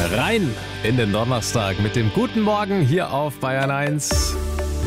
Rein in den Donnerstag mit dem guten Morgen hier auf Bayern 1.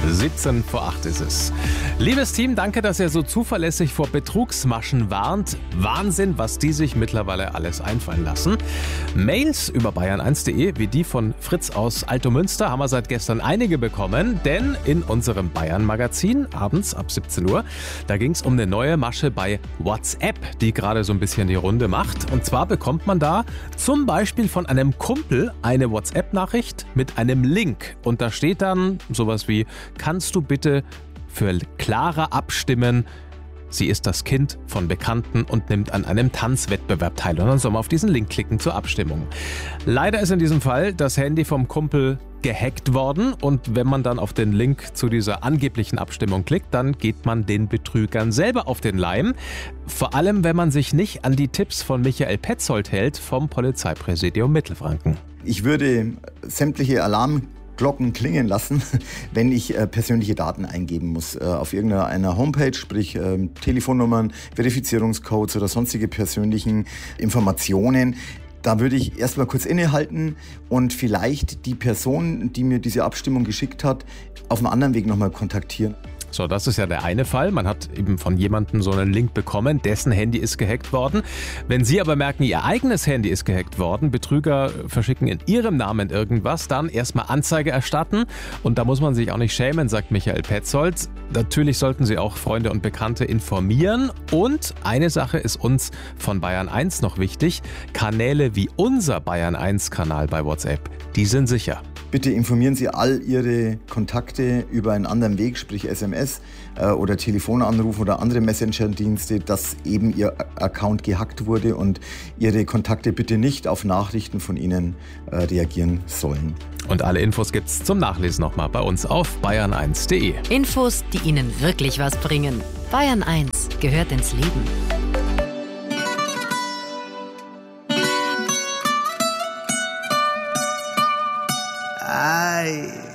17 vor 8 ist es. Liebes Team, danke, dass ihr so zuverlässig vor Betrugsmaschen warnt. Wahnsinn, was die sich mittlerweile alles einfallen lassen. Mails über bayern1.de, wie die von Fritz aus Altomünster, haben wir seit gestern einige bekommen. Denn in unserem Bayern-Magazin, abends ab 17 Uhr, da ging es um eine neue Masche bei WhatsApp, die gerade so ein bisschen die Runde macht. Und zwar bekommt man da zum Beispiel von einem Kumpel eine WhatsApp-Nachricht mit einem Link. Und da steht dann sowas wie: Kannst du bitte für Clara abstimmen? Sie ist das Kind von Bekannten und nimmt an einem Tanzwettbewerb teil. Und dann soll man auf diesen Link klicken zur Abstimmung. Leider ist in diesem Fall das Handy vom Kumpel gehackt worden. Und wenn man dann auf den Link zu dieser angeblichen Abstimmung klickt, dann geht man den Betrügern selber auf den Leim. Vor allem, wenn man sich nicht an die Tipps von Michael Petzold hält vom Polizeipräsidium Mittelfranken. Ich würde sämtliche Alarmglocken klingen lassen, wenn ich persönliche Daten eingeben muss. Auf irgendeiner Homepage, sprich Telefonnummern, Verifizierungscodes oder sonstige persönlichen Informationen. Da würde ich erstmal kurz innehalten und vielleicht die Person, die mir diese Abstimmung geschickt hat, auf einem anderen Weg nochmal kontaktieren. So, das ist ja der eine Fall. Man hat eben von jemandem so einen Link bekommen, dessen Handy ist gehackt worden. Wenn Sie aber merken, Ihr eigenes Handy ist gehackt worden, Betrüger verschicken in Ihrem Namen irgendwas, dann erstmal Anzeige erstatten. Und da muss man sich auch nicht schämen, sagt Michael Petzold. Natürlich sollten Sie auch Freunde und Bekannte informieren. Und eine Sache ist uns von Bayern 1 noch wichtig: Kanäle wie unser Bayern 1 Kanal bei WhatsApp, die sind sicher. Bitte informieren Sie all Ihre Kontakte über einen anderen Weg, sprich SMS oder Telefonanruf oder andere Messenger-Dienste, dass eben Ihr Account gehackt wurde und Ihre Kontakte bitte nicht auf Nachrichten von Ihnen reagieren sollen. Und alle Infos gibt's zum Nachlesen nochmal bei uns auf bayern1.de. Infos, die Ihnen wirklich was bringen. Bayern 1 gehört ins Leben. Ay.